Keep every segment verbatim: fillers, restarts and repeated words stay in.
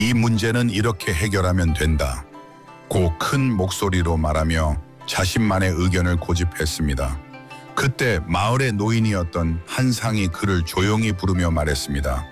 이 문제는 이렇게 해결하면 된다. 고 큰 목소리로 말하며 자신만의 의견을 고집했습니다. 그때 마을의 노인이었던 한상이 그를 조용히 부르며 말했습니다.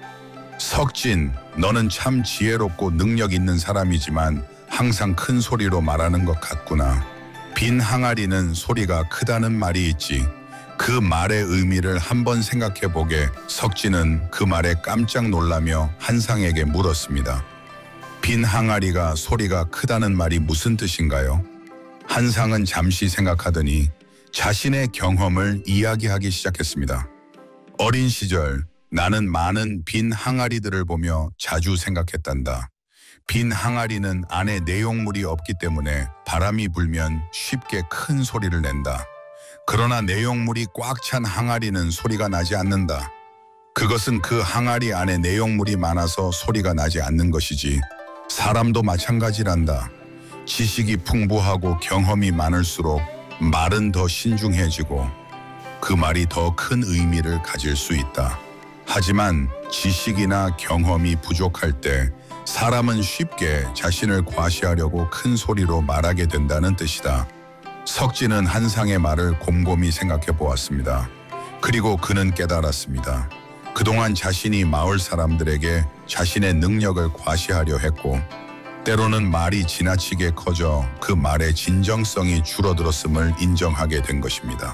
석진, 너는 참 지혜롭고 능력 있는 사람이지만 항상 큰 소리로 말하는 것 같구나. 빈 항아리는 소리가 크다는 말이 있지. 그 말의 의미를 한번 생각해보게. 석진은 그 말에 깜짝 놀라며 한상에게 물었습니다. 빈 항아리가 소리가 크다는 말이 무슨 뜻인가요? 한상은 잠시 생각하더니 자신의 경험을 이야기하기 시작했습니다. 어린 시절 나는 많은 빈 항아리들을 보며 자주 생각했단다. 빈 항아리는 안에 내용물이 없기 때문에 바람이 불면 쉽게 큰 소리를 낸다. 그러나 내용물이 꽉 찬 항아리는 소리가 나지 않는다. 그것은 그 항아리 안에 내용물이 많아서 소리가 나지 않는 것이지. 사람도 마찬가지란다. 지식이 풍부하고 경험이 많을수록 말은 더 신중해지고 그 말이 더 큰 의미를 가질 수 있다. 하지만 지식이나 경험이 부족할 때 사람은 쉽게 자신을 과시하려고 큰 소리로 말하게 된다는 뜻이다. 석진은 한상의 말을 곰곰이 생각해 보았습니다. 그리고 그는 깨달았습니다. 그동안 자신이 마을 사람들에게 자신의 능력을 과시하려 했고 때로는 말이 지나치게 커져 그 말의 진정성이 줄어들었음을 인정하게 된 것입니다.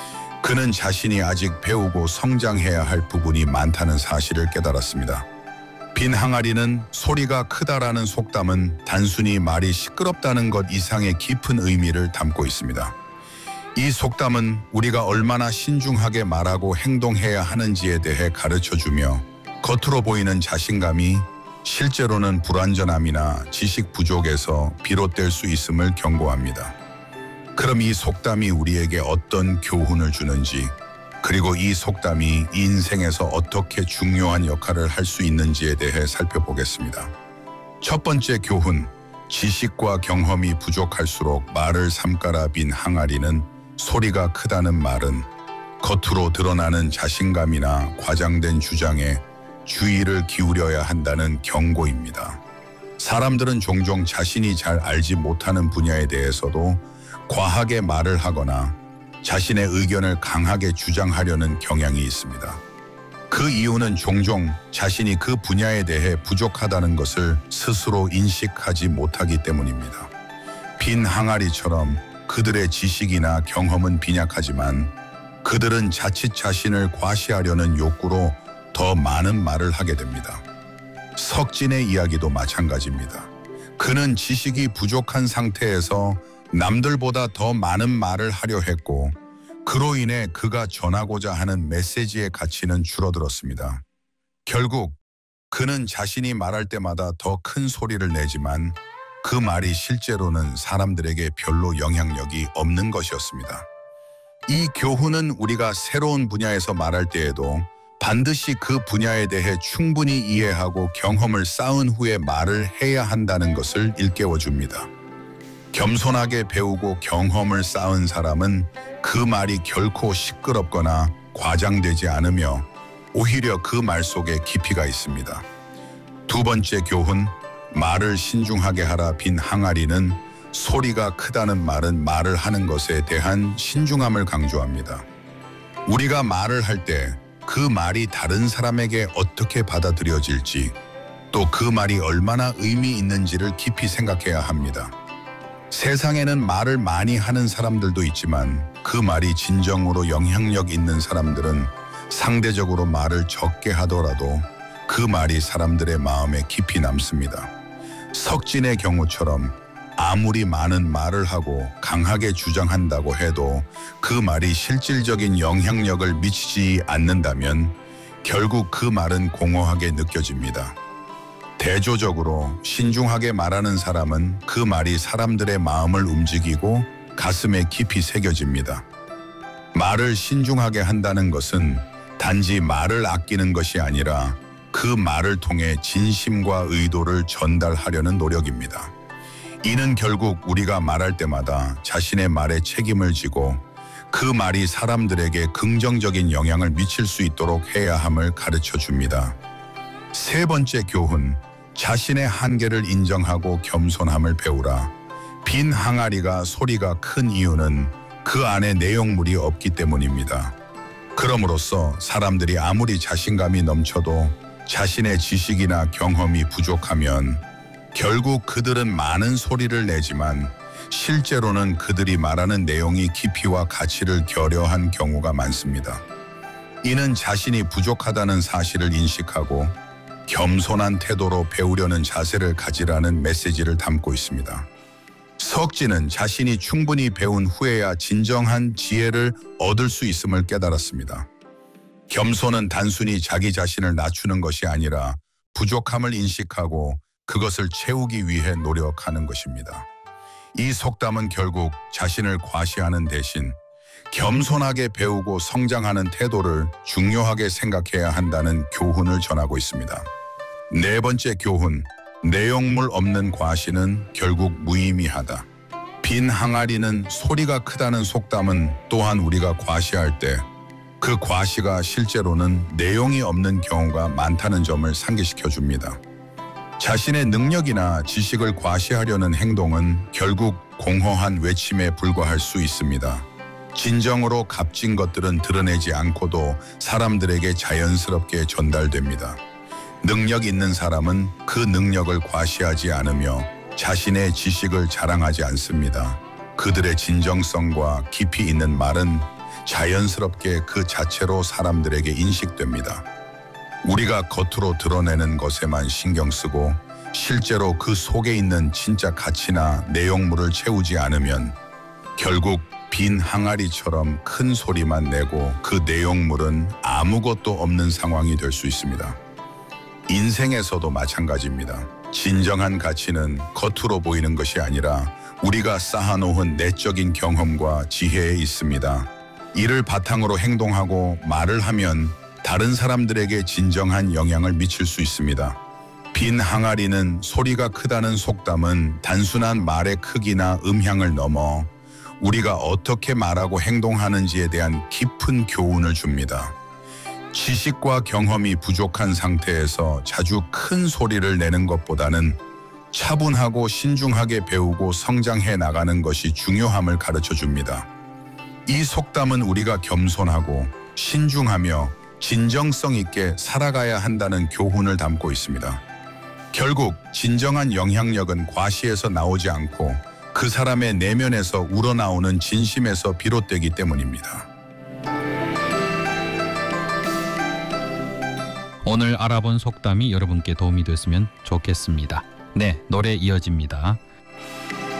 그는 자신이 아직 배우고 성장해야 할 부분이 많다는 사실을 깨달았습니다. 빈 항아리는 소리가 크다라는 속담은 단순히 말이 시끄럽다는 것 이상의 깊은 의미를 담고 있습니다. 이 속담은 우리가 얼마나 신중하게 말하고 행동해야 하는지에 대해 가르쳐주며 겉으로 보이는 자신감이 실제로는 불완전함이나 지식 부족에서 비롯될 수 있음을 경고합니다. 그럼 이 속담이 우리에게 어떤 교훈을 주는지, 그리고 이 속담이 인생에서 어떻게 중요한 역할을 할 수 있는지에 대해 살펴보겠습니다. 첫 번째 교훈, 지식과 경험이 부족할수록 말을 삼가라 빈 항아리는 소리가 크다는 말은 겉으로 드러나는 자신감이나 과장된 주장에 주의를 기울여야 한다는 경고입니다. 사람들은 종종 자신이 잘 알지 못하는 분야에 대해서도 과하게 말을 하거나 자신의 의견을 강하게 주장하려는 경향이 있습니다. 그 이유는 종종 자신이 그 분야에 대해 부족하다는 것을 스스로 인식하지 못하기 때문입니다. 빈 항아리처럼 그들의 지식이나 경험은 빈약하지만 그들은 자칫 자신을 과시하려는 욕구로 더 많은 말을 하게 됩니다. 석진의 이야기도 마찬가지입니다. 그는 지식이 부족한 상태에서 남들보다 더 많은 말을 하려 했고 그로 인해 그가 전하고자 하는 메시지의 가치는 줄어들었습니다. 결국 그는 자신이 말할 때마다 더 큰 소리를 내지만 그 말이 실제로는 사람들에게 별로 영향력이 없는 것이었습니다. 이 교훈은 우리가 새로운 분야에서 말할 때에도 반드시 그 분야에 대해 충분히 이해하고 경험을 쌓은 후에 말을 해야 한다는 것을 일깨워줍니다. 겸손하게 배우고 경험을 쌓은 사람은 그 말이 결코 시끄럽거나 과장되지 않으며 오히려 그 말 속에 깊이가 있습니다. 두 번째 교훈, 말을 신중하게 하라 빈 항아리는 소리가 크다는 말은 말을 하는 것에 대한 신중함을 강조합니다. 우리가 말을 할 때 그 말이 다른 사람에게 어떻게 받아들여질지 또 그 말이 얼마나 의미 있는지를 깊이 생각해야 합니다. 세상에는 말을 많이 하는 사람들도 있지만 그 말이 진정으로 영향력 있는 사람들은 상대적으로 말을 적게 하더라도 그 말이 사람들의 마음에 깊이 남습니다. 석진의 경우처럼 아무리 많은 말을 하고 강하게 주장한다고 해도 그 말이 실질적인 영향력을 미치지 않는다면 결국 그 말은 공허하게 느껴집니다. 대조적으로 신중하게 말하는 사람은 그 말이 사람들의 마음을 움직이고 가슴에 깊이 새겨집니다. 말을 신중하게 한다는 것은 단지 말을 아끼는 것이 아니라 그 말을 통해 진심과 의도를 전달하려는 노력입니다. 이는 결국 우리가 말할 때마다 자신의 말에 책임을 지고 그 말이 사람들에게 긍정적인 영향을 미칠 수 있도록 해야 함을 가르쳐 줍니다. 세 번째 교훈, 자신의 한계를 인정하고 겸손함을 배우라. 빈 항아리가 소리가 큰 이유는 그 안에 내용물이 없기 때문입니다. 그럼으로써 사람들이 아무리 자신감이 넘쳐도 자신의 지식이나 경험이 부족하면 결국 그들은 많은 소리를 내지만 실제로는 그들이 말하는 내용이 깊이와 가치를 결여한 경우가 많습니다. 이는 자신이 부족하다는 사실을 인식하고 겸손한 태도로 배우려는 자세를 가지라는 메시지를 담고 있습니다. 석진은 자신이 충분히 배운 후에야 진정한 지혜를 얻을 수 있음을 깨달았습니다. 겸손은 단순히 자기 자신을 낮추는 것이 아니라 부족함을 인식하고 그것을 채우기 위해 노력하는 것입니다. 이 속담은 결국 자신을 과시하는 대신 겸손하게 배우고 성장하는 태도를 중요하게 생각해야 한다는 교훈을 전하고 있습니다. 네 번째 교훈, 내용물 없는 과시는 결국 무의미하다. 빈 항아리는 소리가 크다는 속담은 또한 우리가 과시할 때 그 과시가 실제로는 내용이 없는 경우가 많다는 점을 상기시켜 줍니다. 자신의 능력이나 지식을 과시하려는 행동은 결국 공허한 외침에 불과할 수 있습니다. 진정으로 값진 것들은 드러내지 않고도 사람들에게 자연스럽게 전달됩니다. 능력 있는 사람은 그 능력을 과시하지 않으며 자신의 지식을 자랑하지 않습니다. 그들의 진정성과 깊이 있는 말은 자연스럽게 그 자체로 사람들에게 인식됩니다. 우리가 겉으로 드러내는 것에만 신경 쓰고 실제로 그 속에 있는 진짜 가치나 내용물을 채우지 않으면 결국 빈 항아리처럼 큰 소리만 내고 그 내용물은 아무것도 없는 상황이 될 수 있습니다. 인생에서도 마찬가지입니다. 진정한 가치는 겉으로 보이는 것이 아니라 우리가 쌓아놓은 내적인 경험과 지혜에 있습니다. 이를 바탕으로 행동하고 말을 하면 다른 사람들에게 진정한 영향을 미칠 수 있습니다. 빈 항아리는 소리가 크다는 속담은 단순한 말의 크기나 음향을 넘어 우리가 어떻게 말하고 행동하는지에 대한 깊은 교훈을 줍니다. 지식과 경험이 부족한 상태에서 자주 큰 소리를 내는 것보다는 차분하고 신중하게 배우고 성장해 나가는 것이 중요함을 가르쳐 줍니다. 이 속담은 우리가 겸손하고 신중하며 진정성 있게 살아가야 한다는 교훈을 담고 있습니다. 결국 진정한 영향력은 과시에서 나오지 않고 그 사람의 내면에서 우러나오는 진심에서 비롯되기 때문입니다. 오늘 알아본 속담이 여러분께 도움이 됐으면 좋겠습니다. 네, 노래 이어집니다.